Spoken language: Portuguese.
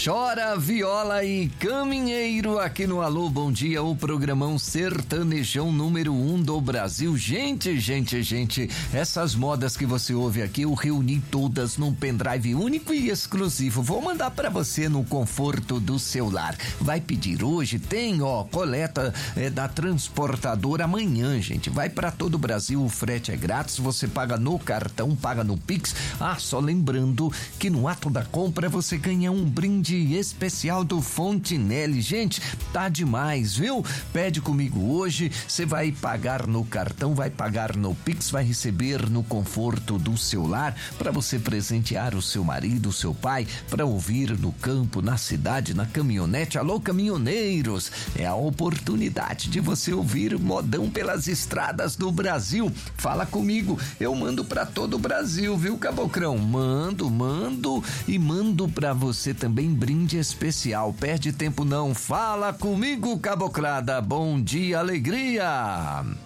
Chora viola e caminheiro aqui no Alô Bom Dia, o programão sertanejão número 1 do Brasil. Gente, essas modas que você ouve aqui eu reuni todas num pendrive único e exclusivo. Vou mandar pra você no conforto do seu lar. Vai pedir hoje, tem coleta da transportadora amanhã, gente. Vai pra todo o Brasil, o frete é grátis, você paga no cartão, paga no Pix. Só lembrando que no ato da compra você ganha um brinde especial do Fontinelli. Gente, tá demais, viu? Pede comigo hoje, você vai pagar no cartão, vai pagar no Pix, vai receber no conforto do seu lar, para você presentear o seu marido, o seu pai, para ouvir no campo, na cidade, na caminhonete. Alô, caminhoneiros, é a oportunidade de você ouvir modão pelas estradas do Brasil. Fala comigo, eu mando para todo o Brasil, viu, Cabocrão? Mando e mando para você também brinde especial. Perde tempo não, fala comigo, caboclada. Bom dia, alegria.